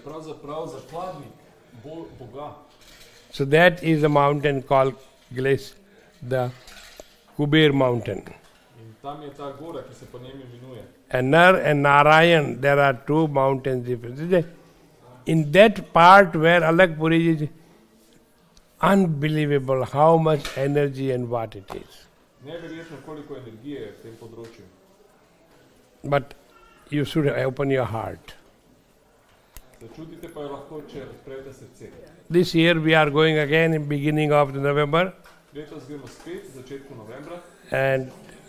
pravzaprav zakladnik Boga. So that is the mountain called the Kuber mountain. In tam je ta gora, ki se po njem imenuje. And Nar and Narayan, there are two mountains different. In that part where Alakpuri is unbelievable how much energy and what it is. Neverjetno koliko energije je v tem področju. But you should open your heart. Začutite pa jo lahko, če odprete srce. This year we are going again in beginning of November. Letos gremo spet v začetku novembra. And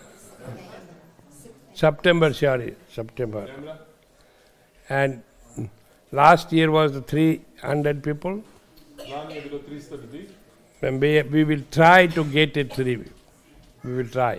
September. And last year was 300 people. Lani je bilo 300 ljudi. And we will try to get it 3. We will try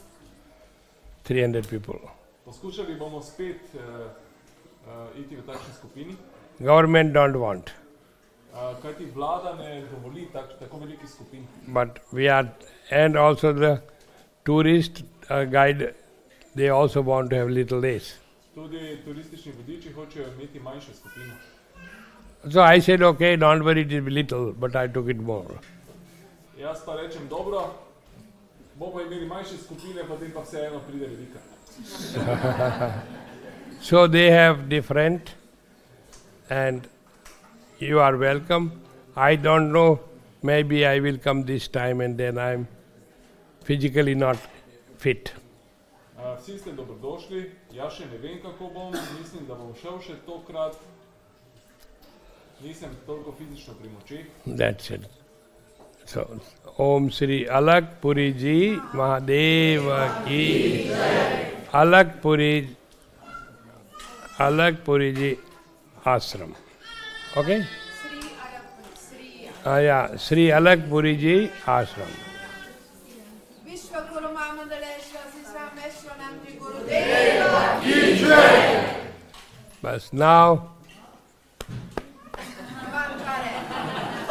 300 people. Poskušali bomo spet iti v takšni skupini. Government don't want. Kajti vlada ne dovoli tako veliki skupin. But we are, and also the tourist guide, they also want to have little less. Tudi turistični vodiči hočejo imeti manjše skupine. So I said, okay, don't worry, it will be little, but I took it more. Jaz pa rečem, dobro, bomo imeli manjše skupine, potem pa vseeno pride velika. So they have different, and you are welcome. I don't know, maybe I will come this time and then I'm physically not fit. Vsi ste dobrodošli, jaz še ne vem, kako bom, mislim, da bom šel še tokrat. Nisem toliko fizično pri močeh. That's it. So, Om Sri Alakpuri Ji Mahadeva Ki Alakpuri Ji Ashram. Okay? Sri Alakpuri Ji Ashram. But now